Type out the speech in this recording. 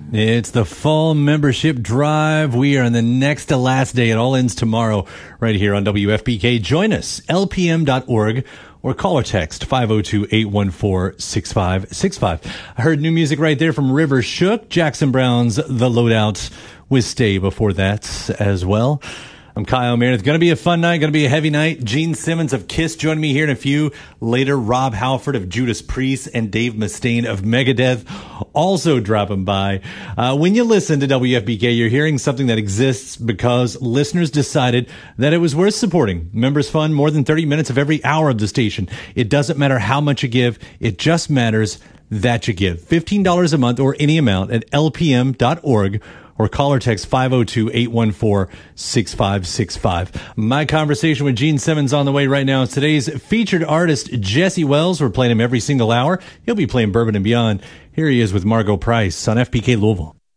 It's the fall membership drive. We are on the next to last day. It all ends tomorrow right here on WFPK. Join us, lpm.org, or call or text 502-814-6565. I heard new music right there from River Shook, Jackson Brown's The Loadout with Stay before that as well. I'm Kyle Meredith. Going to be a fun night. Going to be a heavy night. Gene Simmons of KISS joining me here in a few. Later, Rob Halford of Judas Priest and Dave Mustaine of Megadeth also dropping by. When you listen to WFBK, you're hearing something that exists because listeners decided that it was worth supporting. Members fund more than 30 minutes of every hour of the station. It doesn't matter how much you give. It just matters that you give. $15 a month or any amount at lpm.org. or call or text 502-814-6565. My conversation with Gene Simmons on the way right now. Today's featured artist, Jesse Wells. We're playing him every single hour. He'll be playing Bourbon and Beyond. Here he is with Margo Price on FPK Louisville.